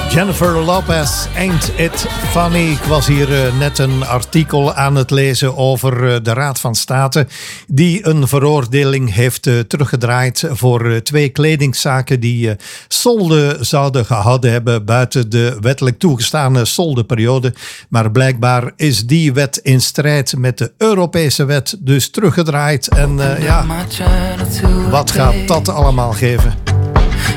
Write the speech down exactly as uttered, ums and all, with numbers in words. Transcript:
Jennifer Lopez, Ain't It Funny. Ik was hier uh, net een artikel aan het lezen over uh, de Raad van State die een veroordeling heeft uh, teruggedraaid voor uh, twee kledingzaken die uh, solde zouden gehouden hebben buiten de wettelijk toegestane soldeperiode. Maar blijkbaar is die wet in strijd met de Europese wet dus teruggedraaid. En uh, ja, wat gaat dat allemaal geven?